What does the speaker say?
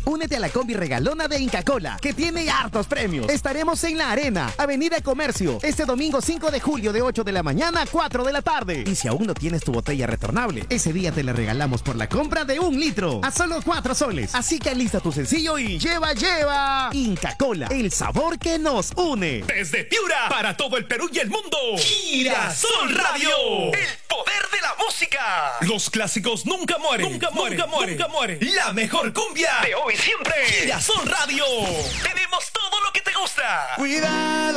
Únete a la combi regalona de Inca Kola, que tiene hartos premios. Estaremos en la Arena, Avenida Comercio, este domingo 5 de julio de 8 de la mañana a 4 de la tarde. Y si aún no tienes tu botella retornable, ese día te la regalamos por la compra de 1 litro a solo 4 soles. Así que alista tu sencillo y lleva. Inca Kola, el sabor que nos une. Desde Piura, para todo el Perú y el mundo, Girasol Radio, el poder de la música. Los clásicos nunca mueren, nunca mueren. La mejor cumbia de hoy y siempre. Girasol Radio, tenemos todo lo que te gusta. Cuidado.